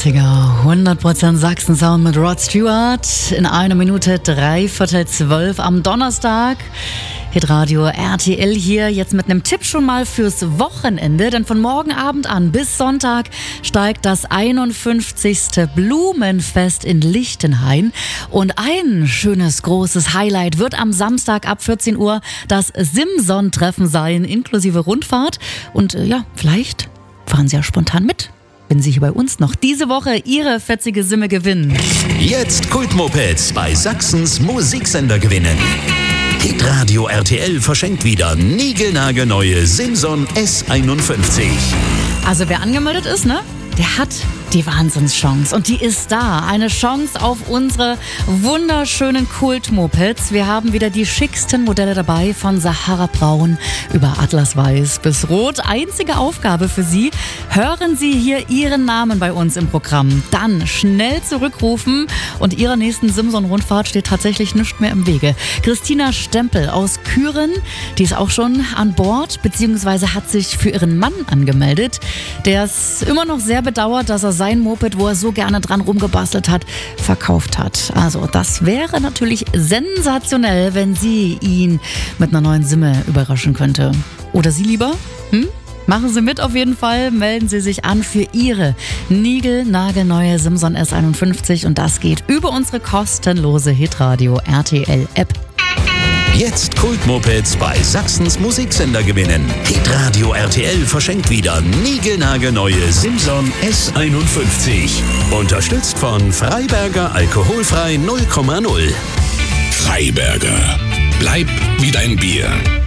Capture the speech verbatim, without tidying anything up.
neunziger, hundert Prozent Sachsen-Sound mit Rod Stewart. In einer Minute dreiviertel zwölf am Donnerstag. Hitradio R T L hier jetzt mit einem Tipp schon mal fürs Wochenende. Denn von morgen Abend an bis Sonntag steigt das einundfünfzigste Blumenfest in Lichtenhain. Und ein schönes großes Highlight wird am Samstag ab vierzehn Uhr das Simson-Treffen sein, inklusive Rundfahrt. Und äh, ja, vielleicht fahren Sie ja spontan mit, wenn Sie hier bei uns noch diese Woche Ihre fetzige Simme gewinnen. Jetzt Kultmopeds bei Sachsens Musiksender gewinnen. Hitradio R T L verschenkt wieder niegelnagelneue Simson S einundfünfzig. Also wer angemeldet ist, ne? Der hat die Wahnsinnschance. Und die ist da. Eine Chance auf unsere wunderschönen Kultmopeds. Wir haben wieder die schicksten Modelle dabei, von Sahara Braun über Atlas Weiß bis Rot. Einzige Aufgabe für Sie: hören Sie hier Ihren Namen bei uns im Programm. Dann schnell zurückrufen und Ihrer nächsten Simson-Rundfahrt steht tatsächlich nichts mehr im Wege. Christina Stempel aus Küren, die ist auch schon an Bord, beziehungsweise hat sich für ihren Mann angemeldet. Der es immer noch sehr bedauert, dass er sein Moped, wo er so gerne dran rumgebastelt hat, verkauft hat. Also das wäre natürlich sensationell, wenn sie ihn mit einer neuen Simme überraschen könnte. Oder Sie lieber? Hm? Machen Sie mit auf jeden Fall, melden Sie sich an für Ihre niegelnagelneue Simson S einundfünfzig und das geht über unsere kostenlose Hitradio R T L App. Jetzt Kultmopeds bei Sachsens Musiksender gewinnen. Hitradio R T L verschenkt wieder niegelnagelneue Simson S einundfünfzig. Unterstützt von Freiberger Alkoholfrei null Komma null. Freiberger. Bleib wie dein Bier.